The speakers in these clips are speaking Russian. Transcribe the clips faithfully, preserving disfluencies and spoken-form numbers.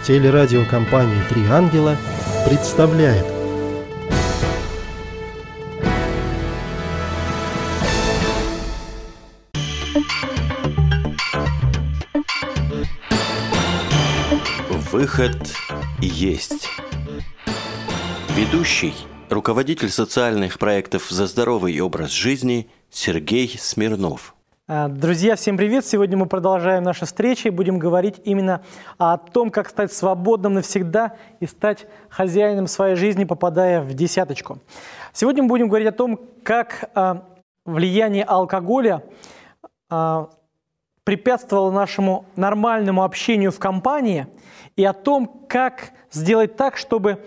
Телерадиокомпания «Три ангела» представляет. Выход есть. Ведущий, руководитель социальных проектов «За здоровый образ жизни» Сергей Смирнов. Друзья, всем привет! Сегодня мы продолжаем наши встречи и будем говорить именно о том, как стать свободным навсегда и стать хозяином своей жизни, попадая в десяточку. Сегодня мы будем говорить о том, как а, влияние алкоголя а, препятствовало нашему нормальному общению в компании и о том, как сделать так, чтобы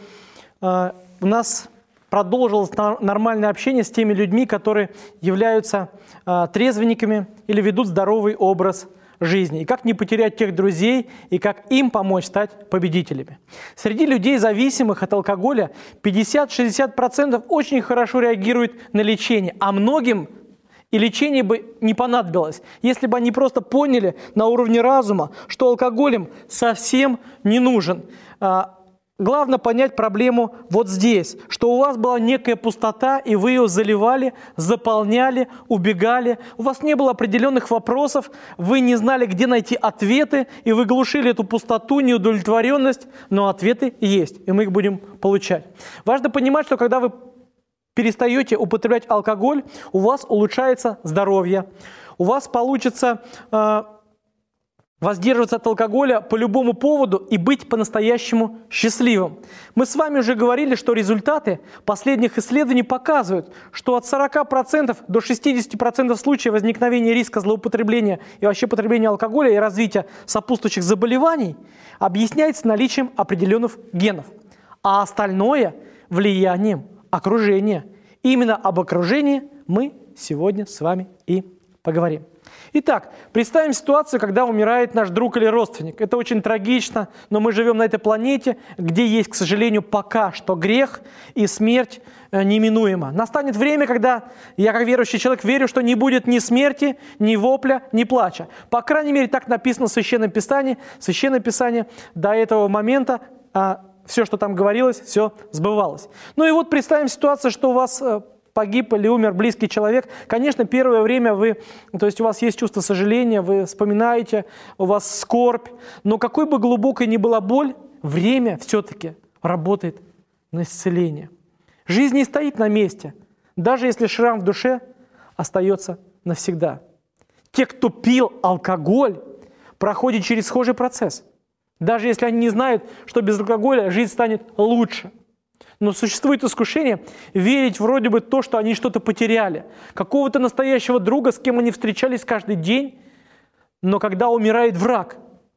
а, у нас продолжилось нормальное общение с теми людьми, которые являются э, трезвенниками или ведут здоровый образ жизни. И как не потерять тех друзей, и как им помочь стать победителями. Среди людей, зависимых от алкоголя, пятьдесят-шестьдесят процентов очень хорошо реагируют на лечение, а многим и лечение бы не понадобилось, если бы они просто поняли на уровне разума, что алкоголь им совсем не нужен. Главное понять проблему вот здесь, что у вас была некая пустота, и вы ее заливали, заполняли, убегали. У вас не было определенных вопросов, вы не знали, где найти ответы, и вы глушили эту пустоту, неудовлетворенность, но ответы есть, и мы их будем получать. Важно понимать, что когда вы перестаете употреблять алкоголь, у вас улучшается здоровье, у вас получится э, воздерживаться от алкоголя по любому поводу и быть по-настоящему счастливым. Мы с вами уже говорили, что результаты последних исследований показывают, что от сорока процентов до шестидесяти процентов случаев возникновения риска злоупотребления и вообще потребления алкоголя и развития сопутствующих заболеваний объясняется наличием определенных генов, а остальное – влиянием окружения. Именно об окружении мы сегодня с вами и поговорим. Итак, представим ситуацию, когда умирает наш друг или родственник. Это очень трагично, но мы живем на этой планете, где есть, к сожалению, пока что грех и смерть неминуема. Настанет время, когда я, как верующий человек, верю, что не будет ни смерти, ни вопля, ни плача. По крайней мере, так написано в Священном Писании. Священное Писание до этого момента, а, все, что там говорилось, все сбывалось. Ну и вот представим ситуацию, что у вас погиб или умер близкий человек. Конечно, первое время вы, то есть у вас есть чувство сожаления, вы вспоминаете, у вас скорбь, но какой бы глубокой ни была боль, время все-таки работает на исцеление. Жизнь не стоит на месте, даже если шрам в душе остается навсегда. Те, кто пил алкоголь, проходят через схожий процесс. Даже если они не знают, что без алкоголя жизнь станет лучше. Но существует искушение верить вроде бы то, что они что-то потеряли. Какого-то настоящего друга, с кем они встречались каждый день, но когда умирает враг,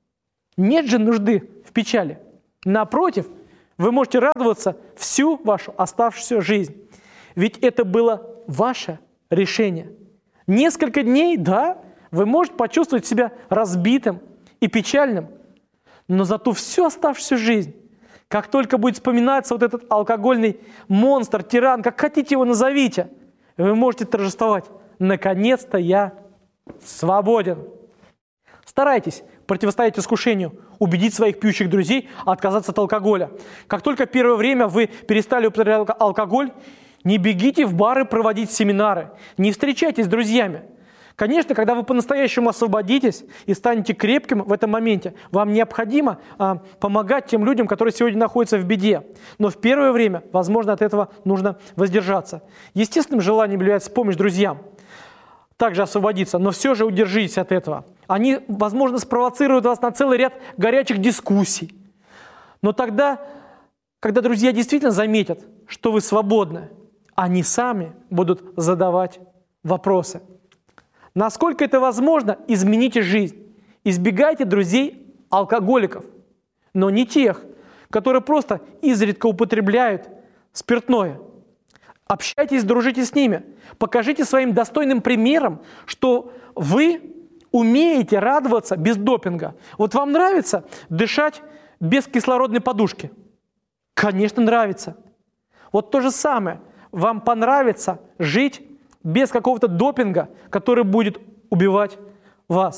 нет же нужды в печали. Напротив, вы можете радоваться всю вашу оставшуюся жизнь. Ведь это было ваше решение. Несколько дней, да, вы можете почувствовать себя разбитым и печальным, но зато всю оставшуюся жизнь, как только будет вспоминаться вот этот алкогольный монстр, тиран, как хотите его назовите, вы можете торжествовать. Наконец-то я свободен. Старайтесь противостоять искушению, убедить своих пьющих друзей отказаться от алкоголя. Как только первое время вы перестали употреблять алкоголь, не бегите в бары проводить семинары, не встречайтесь с друзьями. Конечно, когда вы по-настоящему освободитесь и станете крепким в этом моменте, вам необходимо а, помогать тем людям, которые сегодня находятся в беде. Но в первое время, возможно, от этого нужно воздержаться. Естественным желанием является помощь друзьям, также освободиться, но все же удержитесь от этого. Они, возможно, спровоцируют вас на целый ряд горячих дискуссий. Но тогда, когда друзья действительно заметят, что вы свободны, они сами будут задавать вопросы. Насколько это возможно, измените жизнь. Избегайте друзей-алкоголиков, но не тех, которые просто изредка употребляют спиртное. Общайтесь, дружите с ними. Покажите своим достойным примером, что вы умеете радоваться без допинга. Вот вам нравится дышать без кислородной подушки? Конечно, нравится. Вот то же самое. Вам понравится жить без какого-то допинга, который будет убивать вас.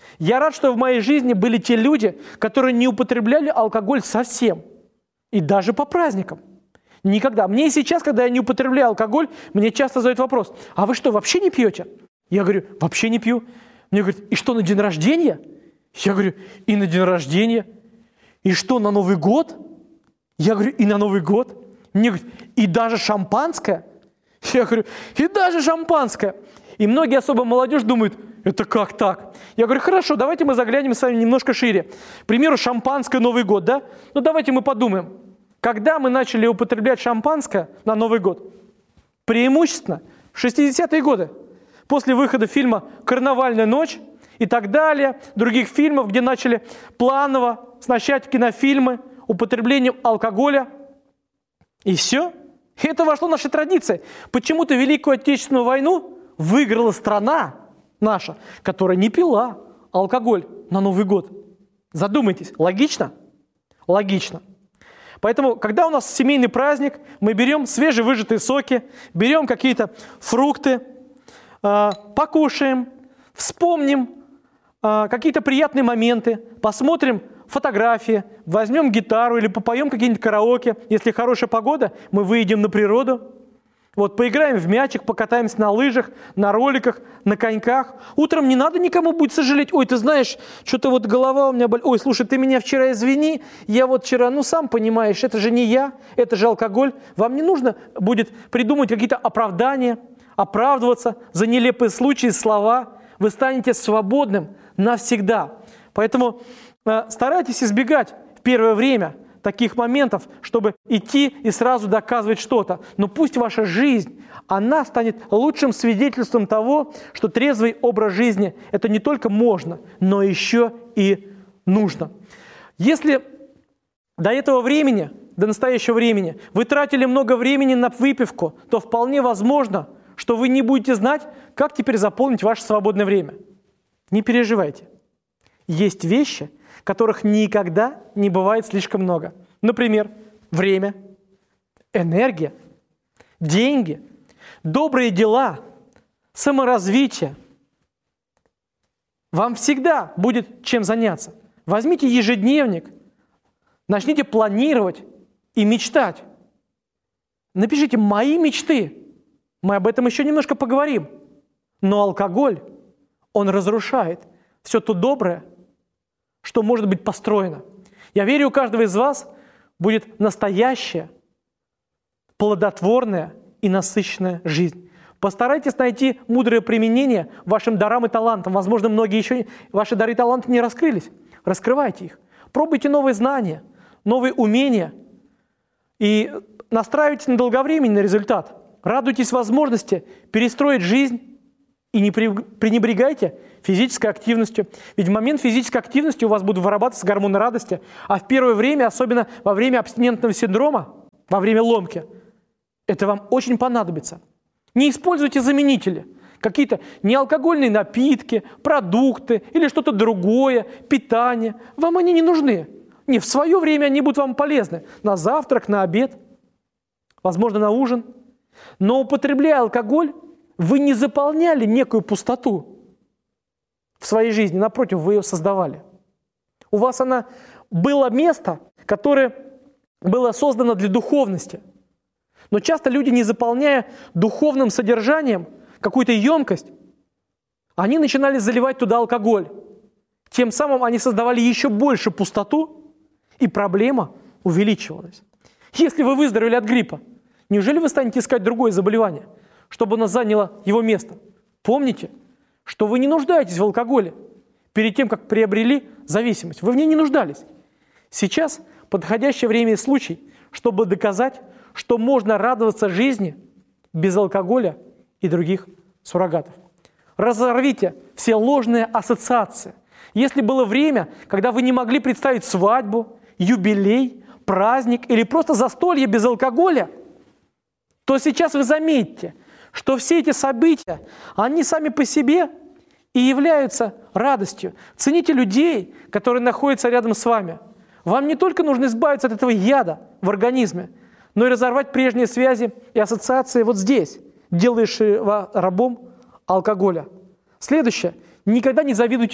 Я рад, что в моей жизни были те люди, которые не употребляли алкоголь совсем. И даже по праздникам. Никогда. Мне и сейчас, когда я не употребляю алкоголь, мне часто задают вопрос: а вы что, вообще не пьете? Я говорю: вообще не пью. Мне говорят: и что, на день рождения? Я говорю: и на день рождения. И что, на Новый год? Я говорю: и на Новый год. Мне говорят: и даже шампанское? Я говорю: и даже шампанское. И многие, особо молодежь, думают: это как так? Я говорю: хорошо, давайте мы заглянем с вами немножко шире. К примеру, шампанское, Новый год, да? Ну давайте мы подумаем, когда мы начали употреблять шампанское на Новый год? Преимущественно в шестидесятые годы, после выхода фильма «Карнавальная ночь» и так далее, других фильмов, где начали планово оснащать кинофильмы употреблением алкоголя. И все. И это вошло в наши традиции. Почему-то Великую Отечественную войну выиграла страна наша, которая не пила алкоголь на Новый год. Задумайтесь, логично? Логично. Поэтому, когда у нас семейный праздник, мы берем свежевыжатые соки, берем какие-то фрукты, э, покушаем, вспомним э, какие-то приятные моменты, посмотрим фотографии, возьмем гитару или попоем какие-нибудь караоке. Если хорошая погода, мы выйдем на природу. Вот, поиграем в мячик, покатаемся на лыжах, на роликах, на коньках. Утром не надо никому будет сожалеть: ой, ты знаешь, что-то вот голова у меня болит. Ой, слушай, ты меня вчера извини, я вот вчера, ну сам понимаешь, это же не я, это же алкоголь. Вам не нужно будет придумать какие-то оправдания, оправдываться за нелепые случаи, слова. Вы станете свободным навсегда. Поэтому э, старайтесь избегать в первое время таких моментов, чтобы идти и сразу доказывать что-то. Но пусть ваша жизнь, она станет лучшим свидетельством того, что трезвый образ жизни – это не только можно, но еще и нужно. Если до этого времени, до настоящего времени, вы тратили много времени на выпивку, то вполне возможно, что вы не будете знать, как теперь заполнить ваше свободное время. Не переживайте. Есть вещи, которых никогда не бывает слишком много. Например, время, энергия, деньги, добрые дела, саморазвитие. Вам всегда будет чем заняться. Возьмите ежедневник, начните планировать и мечтать. Напишите «Мои мечты». Мы об этом еще немножко поговорим. Но алкоголь, он разрушает все то доброе, что может быть построено. Я верю, у каждого из вас будет настоящая, плодотворная и насыщенная жизнь. Постарайтесь найти мудрое применение вашим дарам и талантам. Возможно, многие еще ваши дары и таланты не раскрылись. Раскрывайте их. Пробуйте новые знания, новые умения и настраивайтесь на долговременный результат. Радуйтесь возможности перестроить жизнь и не пренебрегайте физической активностью. Ведь в момент физической активности у вас будут вырабатываться гормоны радости, а в первое время, особенно во время абстинентного синдрома, во время ломки, это вам очень понадобится. Не используйте заменители, какие-то неалкогольные напитки, продукты или что-то другое, питание. Вам они не нужны. Не, в свое время они будут вам полезны. На завтрак, на обед, возможно, на ужин. Но употребляя алкоголь, вы не заполняли некую пустоту в своей жизни. Напротив, вы ее создавали. У вас она было место, которое было создано для духовности. Но часто люди, не заполняя духовным содержанием какую-то емкость, они начинали заливать туда алкоголь. Тем самым они создавали еще больше пустоту, и проблема увеличивалась. Если вы выздоровели от гриппа, неужели вы станете искать другое заболевание, чтобы оно заняло его место? Помните, что вы не нуждаетесь в алкоголе перед тем, как приобрели зависимость. Вы в ней не нуждались. Сейчас подходящее время и случай, чтобы доказать, что можно радоваться жизни без алкоголя и других суррогатов. Разорвите все ложные ассоциации. Если было время, когда вы не могли представить свадьбу, юбилей, праздник или просто застолье без алкоголя, то сейчас вы заметите, что все эти события, они сами по себе и являются радостью. Цените людей, которые находятся рядом с вами. Вам не только нужно избавиться от этого яда в организме, но и разорвать прежние связи и ассоциации вот здесь, делающие вас рабом алкоголя. Следующее. Никогда не завидуйте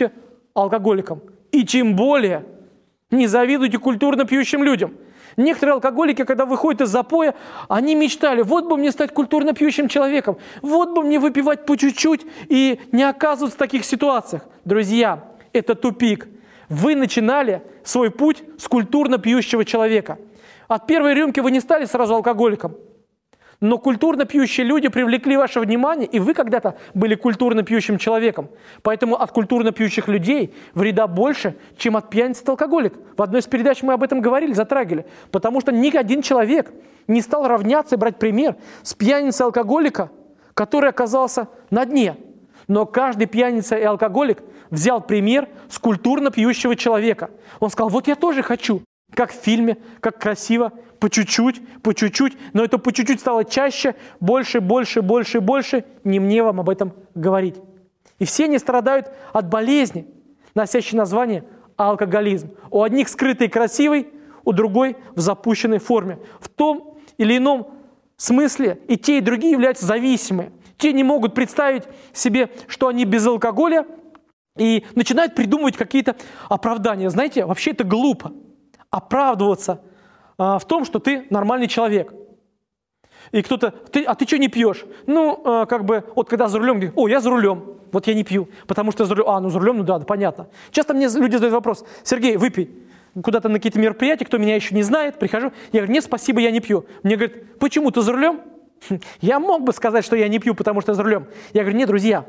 алкоголикам. И тем более не завидуйте культурно пьющим людям. Некоторые алкоголики, когда выходят из запоя, они мечтали: вот бы мне стать культурно пьющим человеком, вот бы мне выпивать по чуть-чуть и не оказываться в таких ситуациях. Друзья, это тупик. Вы начинали свой путь с культурно пьющего человека. От первой рюмки вы не стали сразу алкоголиком. Но культурно пьющие люди привлекли ваше внимание, и вы когда-то были культурно пьющим человеком. Поэтому от культурно пьющих людей вреда больше, чем от пьяницы и алкоголик. В одной из передач мы об этом говорили, затрагивали. Потому что ни один человек не стал равняться и брать пример с пьяницы алкоголика, который оказался на дне. Но каждый пьяница и алкоголик взял пример с культурно пьющего человека. Он сказал: вот я тоже хочу. Как в фильме, как красиво, по чуть-чуть, по чуть-чуть. Но это по чуть-чуть стало чаще, больше, больше, больше, больше. Не мне вам об этом говорить. И все они страдают от болезни, носящей название алкоголизм. У одних скрытый и красивый, у другой в запущенной форме. В том или ином смысле и те, и другие являются зависимыми. Те не могут представить себе, что они без алкоголя, и начинают придумывать какие-то оправдания. Знаете, вообще это глупо. Оправдываться а, в том, что ты нормальный человек. И кто-то: ты, а ты что не пьешь? Ну, а, как бы, вот когда за рулем, говорит: о, я за рулем, вот я не пью, потому что за рулем. А, ну за рулем, ну да, да, понятно. Часто мне люди задают вопрос: Сергей, выпей. Куда-то на какие-то мероприятия, кто меня еще не знает, прихожу, я говорю: нет, спасибо, я не пью. Мне говорят: почему, ты за рулем? Я мог бы сказать, что я не пью, потому что я за рулем. Я говорю: нет, друзья,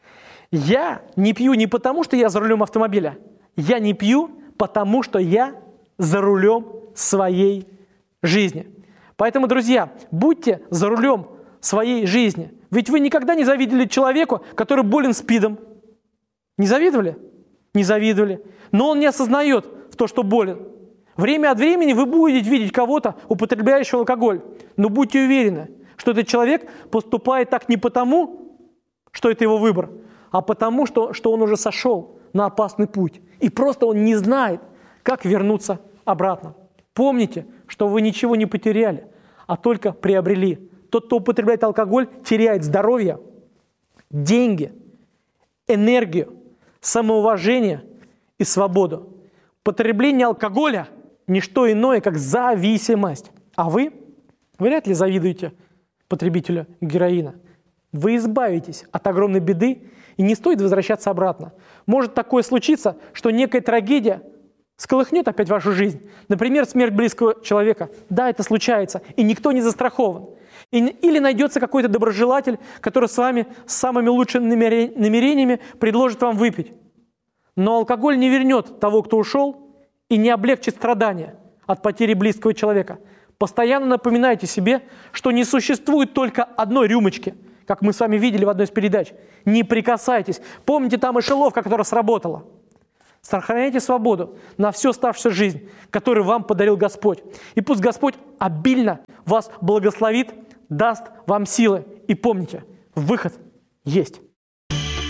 я не пью не потому, что я за рулем автомобиля. Я не пью, потому что я за рулем своей жизни. Поэтому, друзья, будьте за рулем своей жизни. Ведь вы никогда не завидовали человеку, который болен СПИДом. Не завидовали? Не завидовали. Но он не осознает в то, что болен. Время от времени вы будете видеть кого-то, употребляющего алкоголь. Но будьте уверены, что этот человек поступает так не потому, что это его выбор, а потому, что, что он уже сошел на опасный путь. И просто он не знает, как вернуться обратно. Помните, что вы ничего не потеряли, а только приобрели. Тот, кто употребляет алкоголь, теряет здоровье, деньги, энергию, самоуважение и свободу. Потребление алкоголя – не что иное, как зависимость. А вы вряд ли завидуете потребителю героина. Вы избавитесь от огромной беды, и не стоит возвращаться обратно. Может такое случиться, что некая трагедия сколыхнет опять вашу жизнь. Например, смерть близкого человека. Да, это случается, и никто не застрахован. И, или найдется какой-то доброжелатель, который с вами с самыми лучшими намерениями предложит вам выпить. Но алкоголь не вернет того, кто ушел, и не облегчит страдания от потери близкого человека. Постоянно напоминайте себе, что не существует только одной рюмочки, как мы с вами видели в одной из передач. Не прикасайтесь. Помните, там мышеловка, которая сработала. Сохраняйте свободу на всю оставшуюся жизнь, которую вам подарил Господь. И пусть Господь обильно вас благословит, даст вам силы. И помните, выход есть.